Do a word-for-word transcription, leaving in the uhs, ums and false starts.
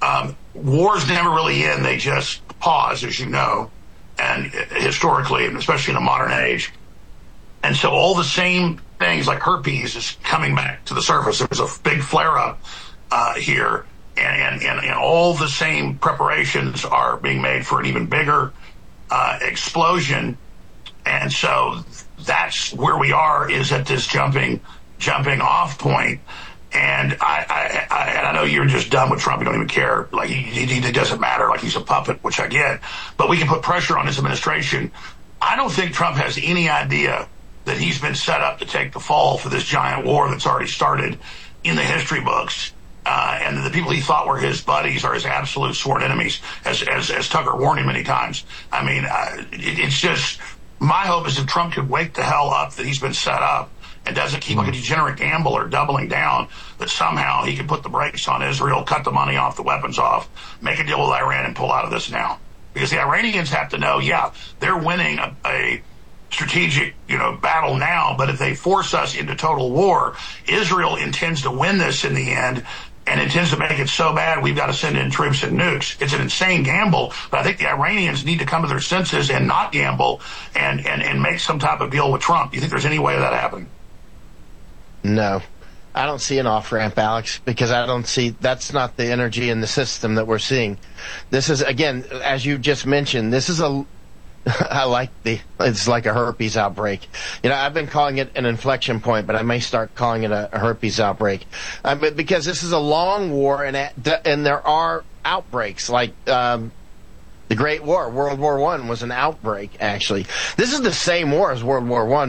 um, wars never really end. They just pause, as you know, and historically, and especially in a modern age. And so all the same things like herpes is coming back to the surface. There's a big flare-up uh, here, and, and, and all the same preparations are being made for an even bigger uh, explosion. And so that's where we are, is at this jumping jumping off point. And I, I, I, and I know you're just done with Trump. You don't even care. Like, he, he, it doesn't matter. Like, he's a puppet, which I get. But we can put pressure on his administration. I don't think Trump has any idea that he's been set up to take the fall for this giant war that's already started in the history books. Uh, and the people he thought were his buddies are his absolute sworn enemies, as, as, as Tucker warned him many times. I mean, uh, it, it's just, my hope is that Trump could wake the hell up that he's been set up, and doesn't keep like a degenerate gambler doubling down, that somehow he can put the brakes on Israel, cut the money off, the weapons off, make a deal with Iran, and pull out of this now. Because the Iranians have to know, yeah, they're winning a, a strategic, you know, battle now, but if they force us into total war, Israel intends to win this in the end, and intends to make it so bad we've got to send in troops and nukes. It's an insane gamble, but I think the Iranians need to come to their senses and not gamble, and, and, and make some type of deal with Trump. Do you think there's any way of that happening? No, I don't see an off-ramp, Alex, because I don't see, that's not the energy in the system that we're seeing. This is, again, as you just mentioned, this is a, I like the, it's like a herpes outbreak. You know, I've been calling it an inflection point, but I may start calling it a, a herpes outbreak. Uh, but because this is a long war, and, and there are outbreaks, like, um, the Great War, World War One was an outbreak, actually. This is the same war as World War One.